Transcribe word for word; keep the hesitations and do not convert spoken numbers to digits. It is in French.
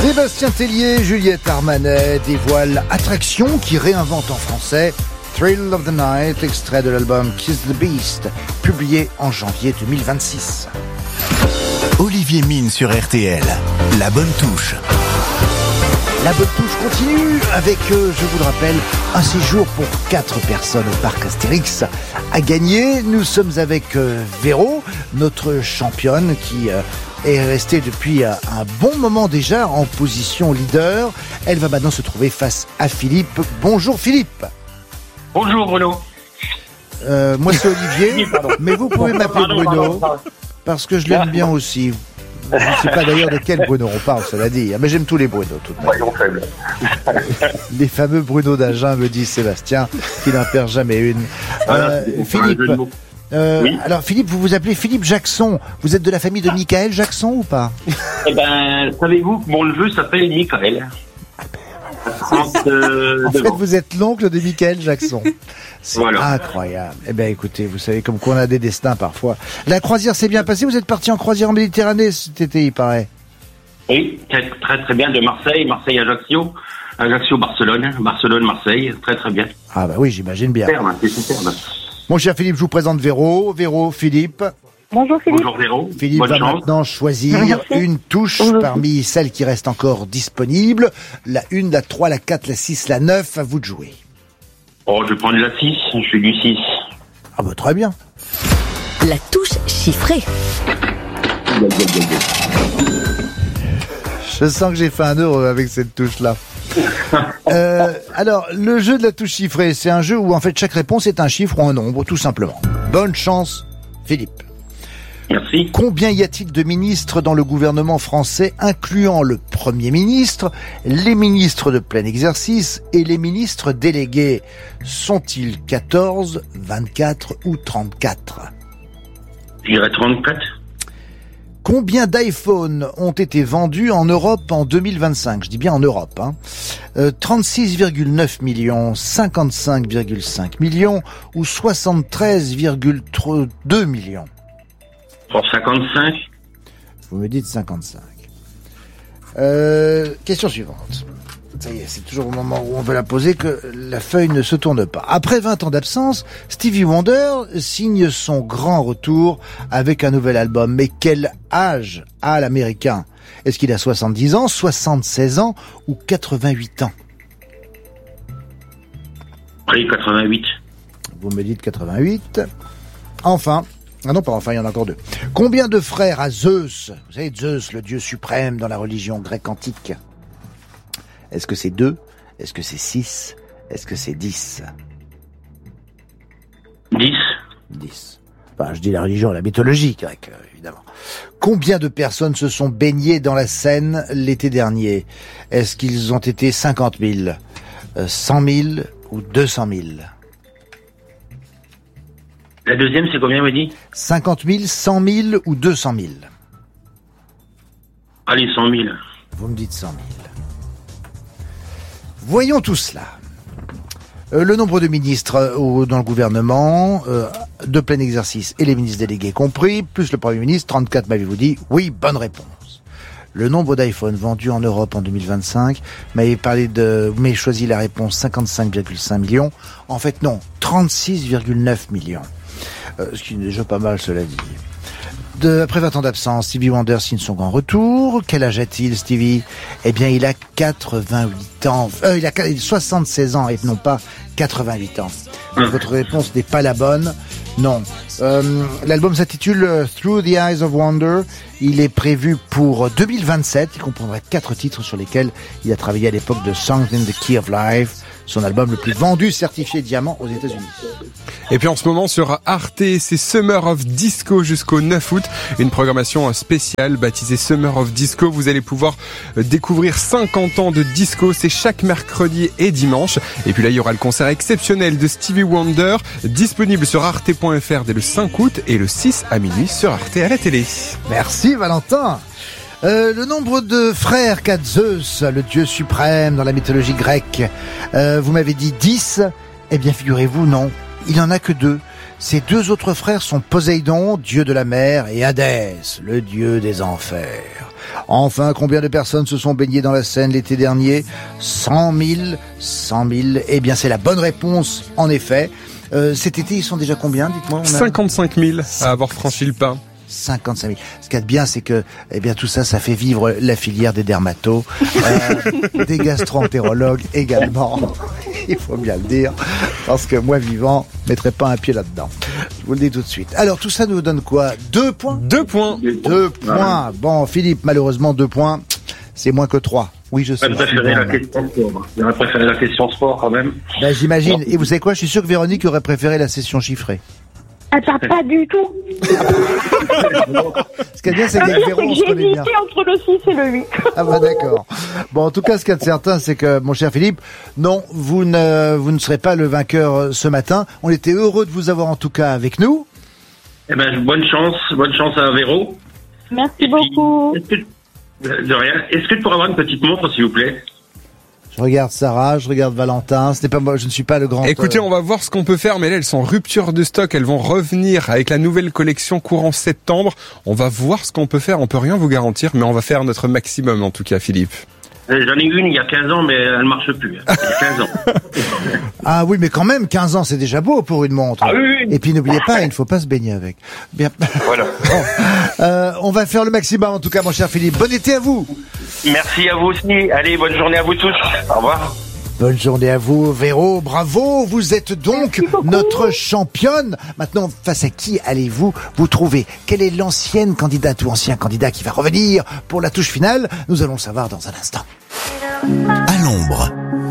Sébastien Tellier, Juliette Armanet dévoilent Attraction qui réinvente en français Thrill of the Night, extrait de l'album Kiss the Beast, publié en janvier deux mille vingt-six. Olivier Mine sur R T L, la bonne touche. La bonne touche continue avec, euh, je vous le rappelle, un séjour pour quatre personnes au parc Astérix à gagner. Nous sommes avec euh, Véro, notre championne qui euh, est restée depuis euh, un bon moment déjà en position leader. Elle va maintenant se trouver face à Philippe. Bonjour Philippe. Bonjour Bruno. Euh, moi c'est Olivier, mais vous pouvez m'appeler Pardon, Bruno pardon, pardon. parce que je l'aime bien aussi. Je ne sais pas d'ailleurs de quel Bruno on parle, cela dit. Mais j'aime tous les Bruno, tout de même. Voyons faible. Les fameux Bruno d'Agen, me dit Sébastien, qui n'en perd jamais une. Voilà, Euh, c'est Philippe, un jeu de mots. euh, Oui. alors Philippe, vous vous appelez Philippe Jackson. Vous êtes de la famille de Michael Jackson ou pas? Eh ben, savez-vous que mon neveu s'appelle Michael. Euh, En fait, devant. vous êtes l'oncle de Michael Jackson. C'est Voilà. incroyable. Eh bien, écoutez, vous savez comme qu'on a des destins parfois. La croisière s'est bien passée. Vous êtes parti en croisière en Méditerranée cet été, il paraît. Oui, très, très très bien, de Marseille, Marseille-Ajaccio, Ajaccio-Barcelone, Barcelone-Marseille, très très bien. Ah bah oui, j'imagine bien. Superbe, c'est superbe. Mon cher Philippe, je vous présente Véro. Véro, Philippe. Bonjour Philippe. Bonjour Véro, Philippe bonne va chance. maintenant choisir Merci. une touche Bonjour. parmi celles qui restent encore disponibles. La une, la trois, la quatre, la six, la neuf. À vous de jouer. Oh, je vais prendre la six, je suis du six. Ah bah très bien. La touche chiffrée. Je sens que j'ai fait un heureux avec cette touche-là. Euh, alors, le jeu de la touche chiffrée, c'est un jeu où en fait chaque réponse est un chiffre ou un nombre, tout simplement. Bonne chance, Philippe. Merci. Combien y a-t-il de ministres dans le gouvernement français, incluant le Premier ministre, les ministres de plein exercice et les ministres délégués? Sont-ils quatorze, vingt-quatre ou trente-quatre? Je dirais trente-quatre. Combien d'iPhone ont été vendus en Europe en deux mille vingt-cinq? Je dis bien en Europe. Hein. Euh, trente-six virgule neuf millions, cinquante-cinq virgule cinq millions ou soixante-treize virgule deux millions? Pour cinquante-cinq. Vous me dites cinquante-cinq. Euh, question suivante. Ça y est, c'est toujours au moment où on veut la poser que la feuille ne se tourne pas. Après vingt ans d'absence, Stevie Wonder signe son grand retour avec un nouvel album. Mais quel âge a l'Américain? Est-ce qu'il a soixante-dix ans, soixante-seize ans ou quatre-vingt-huit ans? Prix quatre-vingt-huit. Vous me dites quatre-vingt-huit. Enfin... Ah non, pas enfin, il y en a encore deux. Combien de frères a Zeus? Vous savez, Zeus, le dieu suprême dans la religion grecque antique. Est-ce que c'est deux? Est-ce que c'est six? Est-ce que c'est dix? dix. dix. Enfin, je dis la religion, la mythologie grecque, évidemment. Combien de personnes se sont baignées dans la Seine l'été dernier? Est-ce qu'ils ont été cinquante mille, cent mille ou deux cent mille? La deuxième, c'est combien, me dit? cinquante mille, cent mille ou deux cent mille? Allez, cent mille. Vous me dites cent mille. Voyons tout cela. Euh, le nombre de ministres euh, dans le gouvernement, euh, de plein exercice, et les ministres délégués compris, plus le Premier ministre, trente-quatre m'avez-vous dit? Oui, bonne réponse. Le nombre d'iPhone vendus en Europe en deux mille vingt-cinq, vous m'avez parlé de, vous m'avez choisi la réponse cinquante-cinq virgule cinq millions. En fait, non, trente-six virgule neuf millions. Euh, ce qui est déjà pas mal, cela dit. De, après vingt ans d'absence, Stevie Wonder signe son grand retour. Quel âge a-t-il, Stevie? Eh bien, il a quatre-vingt-huit ans. Euh, il a soixante-seize ans et non pas quatre-vingt-huit ans. Donc, votre réponse n'est pas la bonne. Non. Euh, l'album s'intitule euh, Through the Eyes of Wonder. Il est prévu pour deux mille vingt-sept. Il comprendra quatre titres sur lesquels il a travaillé à l'époque de Songs in the Key of Life, son album le plus vendu, certifié diamant aux États-Unis. Et puis en ce moment sur Arte, c'est Summer of Disco jusqu'au neuf août. Une programmation spéciale baptisée Summer of Disco. Vous allez pouvoir découvrir cinquante ans de disco. C'est chaque mercredi et dimanche. Et puis là, il y aura le concert exceptionnel de Stevie Wonder, disponible sur arte point f r dès le cinq août et le six à minuit sur Arte à la télé. Merci Valentin. Euh, le nombre de frères qu'a Zeus, le dieu suprême dans la mythologie grecque, euh, vous m'avez dit dix. Eh bien, figurez-vous, non. Il n'en a que deux. Ses deux autres frères sont Poséidon, dieu de la mer, et Hadès, le dieu des enfers. Enfin, combien de personnes se sont baignées dans la Seine l'été dernier? Cent mille. Cent mille. Eh bien, c'est la bonne réponse, en effet. Euh, cet été, ils sont déjà combien, dites-moi? On a... cinquante-cinq mille à avoir franchi le pas. cinquante-cinq mille. Ce qu'il y a de bien, c'est que, eh bien, tout ça, ça fait vivre la filière des dermatos, euh, des gastro-entérologues également. Il faut bien le dire, parce que moi, vivant, je mettrais pas un pied là-dedans. Je vous le dis tout de suite. Alors, tout ça nous donne quoi? Deux points? Deux points. Deux points. Bon, Philippe, malheureusement, deux points, c'est moins que trois. Oui, je sais. J'aurais préféré la question sport. J'aurais préféré la question sport, quand même. Ben, j'imagine. Et vous savez quoi? Je suis sûr que Véronique aurait préféré la session chiffrée. Attends, pas du tout. Ce qui est bien, c'est qu'avec Véro, on se J'ai connaît bien. hésité entre le six et le huit. Ah bah d'accord. Bon, en tout cas, ce qu'il y a de certain, c'est que, mon cher Philippe, non, vous ne, vous ne serez pas le vainqueur ce matin. On était heureux de vous avoir en tout cas avec nous. Eh ben, bonne chance, bonne chance à Véro. Merci Et puis, beaucoup. est-ce que- De rien. Est-ce que tu pourrais avoir une petite montre, s'il vous plaît? Je regarde Sarah, je regarde Valentin. Ce n'est pas moi, je ne suis pas le grand. Écoutez, euh, on va voir ce qu'on peut faire, mais là, elles sont en rupture de stock. Elles vont revenir avec la nouvelle collection courant septembre. On va voir ce qu'on peut faire. On peut rien vous garantir, mais on va faire notre maximum, en tout cas, Philippe. J'en ai une il y a quinze ans, mais elle marche plus. Il y a quinze ans. Ah oui, mais quand même, quinze ans, c'est déjà beau pour une montre. Ah oui, oui. Et puis n'oubliez pas, il ne faut pas se baigner avec. Bien. Voilà. Bon. Euh, on va faire le maximum, en tout cas, mon cher Philippe. Bon été à vous. Merci à vous aussi. Allez, bonne journée à vous tous. Au revoir. Bonne journée à vous, Véro. Bravo, vous êtes donc notre championne. Maintenant, face à qui allez-vous vous trouver? Quelle est l'ancienne candidate ou ancien candidat qui va revenir pour la touche finale? Nous allons le savoir dans un instant. À l'ombre.